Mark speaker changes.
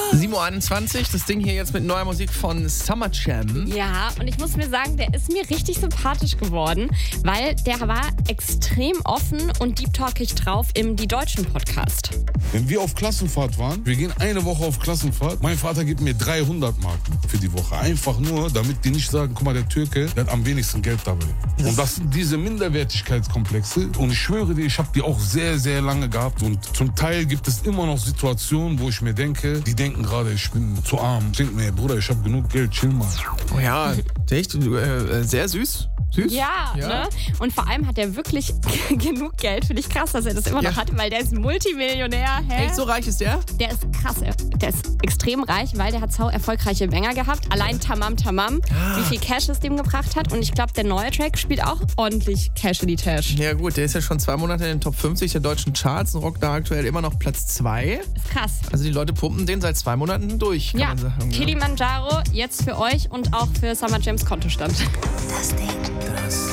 Speaker 1: 7.21 Uhr, das Ding hier jetzt mit neuer Musik von Summer Jam.
Speaker 2: Ja, und ich muss mir sagen, der ist mir richtig sympathisch geworden, weil der war extrem offen und deep-talkig drauf im Die Deutschen Podcast.
Speaker 3: Wenn wir auf Klassenfahrt waren, wir gehen eine Woche auf Klassenfahrt, mein Vater gibt mir 300 Marken für die Woche. Einfach nur, damit die nicht sagen, guck mal, der Türke, der hat am wenigsten Geld dabei. Und das sind diese Minderwertigkeitskomplexe. Und ich schwöre dir, ich habe die auch sehr, sehr lange gehabt. Und zum Teil gibt es immer noch Situationen, wo ich mir denke, die denken gerade, ich bin zu arm. Ich denke mir, Bruder, ich habe genug Geld, chill mal.
Speaker 1: Oh ja, echt? Sehr süß. Süß?
Speaker 2: Ja, ne? Und vor allem hat er wirklich genug Geld. Finde ich krass, dass er das immer noch hat, weil der ist Multimillionär.
Speaker 1: Echt, so reich ist der?
Speaker 2: Der ist krass. Der ist extrem reich, weil der hat sau erfolgreiche Banger gehabt. Allein Tamam Tamam, wie viel Cash es dem gebracht hat. Und ich glaube, der neue Track spielt auch ordentlich Cash in die Tasche.
Speaker 1: Ja gut, der ist ja schon 2 Monate in den Top 50 der deutschen Charts und rockt da aktuell immer noch Platz 2.
Speaker 2: Ist krass.
Speaker 1: Also die Leute pumpen den seit 2 Monaten durch, kann man sagen.
Speaker 2: Kilimanjaro jetzt für euch und auch für Summer Jams Kontostand.
Speaker 4: Das Ding.